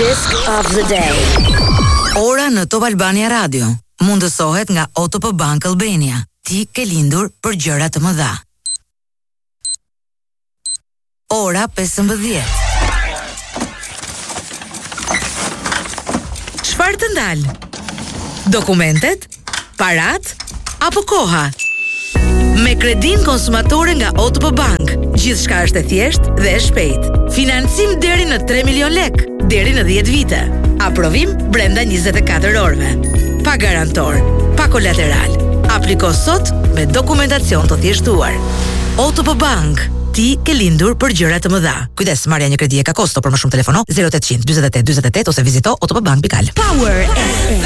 Disc of the Day. Ora në Top Albania Radio mundësohet nga OTP Bank Albania. Ti ke lindur për gjëra të mëdha. Ora 15. Çfarë të ndal? Dokumentet? Parat? Apo koha? Me kredin konsumatore nga OTP Bank, gjithçka është e thjeshtë dhe e shpejtë. Financim deri në 3 milion lek, deri në 10 vite. Aprovim brenda 24 orëve. Pa garantor, pa kolateral. Apliko sot me dokumentacion të thjeshtuar. OTP Bank, ti ke lindur për gjëra të mëdha. Kujdes, marrja një kredi e ka kosto, për më shumë telefono 0800 48 48 ose vizito otpbank.al. Power FM.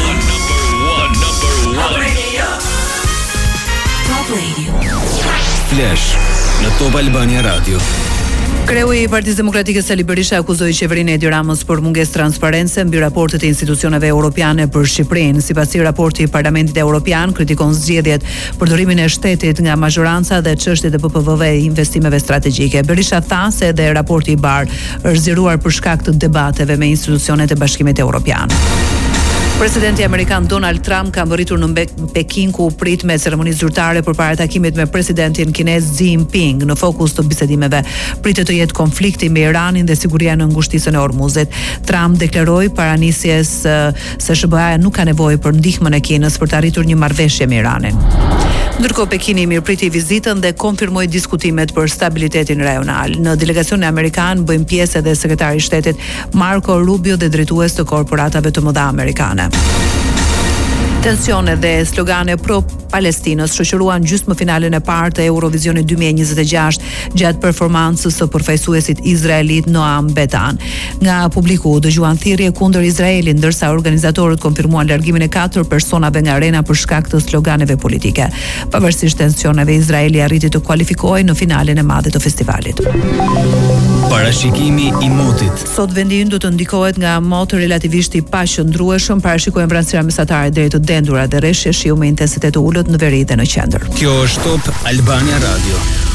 Top Radio. Flash në Top Albania Radio. Kreu i Partisë Demokratike Sali Berisha akuzoi qeverinë e Edi Ramës për mungesë transparence mbi raportet e institucioneve europiane për Shqipërinë. Sipasi raporti i Parlamentit Evropian kritikon zgjedhjet, përdorimin e shtetit nga mazhoranca dhe çështjet e PPV-ve e investimeve strategjike. Berisha tha se edhe raporti i Bar është zgjeruar për shkak të debateve me institucionet e Bashkimit Evropian. Presidenti amerikan Donald Trump ka mbërritur në Peking ku u prit me ceremoni zyrtare përpara takimit me presidentin kinez Xi Jinping. Në fokus të bisedimeve pritet të jetë konflikti me Iranin dhe siguria në ngushtisën e Hormuzit. Trump deklaroi para nisjes se SBA nuk ka nevojë për ndihmën e Kinës për të arritur një marrëveshje me Iranin. Ndërkohë Pekini mirëpriti vizitën dhe konfirmoi diskutimet për stabilitetin rajonal. Në delegacionin amerikan bëjnë pjesë edhe sekretari i shtetit Marco Rubio dhe drejtues të korporatave të mëdha amerikane. Tensione dhe slogane pro-Palestinës shoqëruan gjysmëfinalen e parë të Eurovisionit 2026 gjatë performancës së përfaqësuesit izraelit Noam Betan. Nga publiku dëgjuan thirrje kundër Izraelit, ndërsa organizatorët konfirmuan largimin e 4 personave nga arena për shkak të sloganeve politike. Pavarësisht tensioneve, Izraeli arriti të kualifikohej në finalen e madhe të festivalit. Parashikimi i motit. Sot vendi ynë do të ndikohet nga mot relativisht i paqëndrueshëm, parashikohen vranësira mesatare deri të dendura dhe rreshje shiu me intensitet të ulët në veri dhe në qendër. Kjo është Top Albania Radio.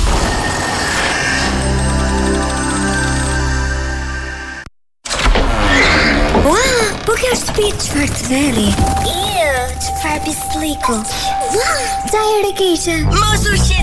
Ua, po kjo është shtëpi çfarë të veri. Çfarë pisliku. Ua, çaj rekeqe. Mos u shqetëso.